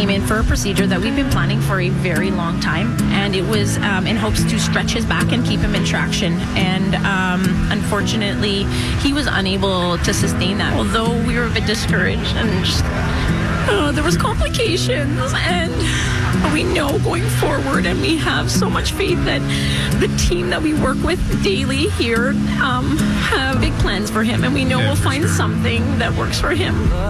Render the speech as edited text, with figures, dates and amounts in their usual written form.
came in for a procedure that we've been planning for a very long time, and it was in hopes to stretch his back and keep him in traction. And unfortunately, he was unable to sustain that. Although we were a bit discouraged and just there was complications, and we know going forward, and we have so much faith that the team that we work with daily here have big plans for him, and we know we'll find something that works for him.